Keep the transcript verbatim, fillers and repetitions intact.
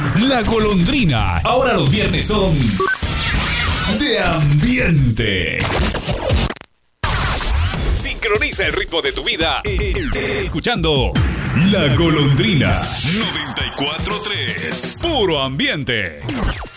La Golondrina. Ahora los viernes son de ambiente. Sincroniza el ritmo de tu vida escuchando La Golondrina noventa y cuatro punto tres. Puro ambiente.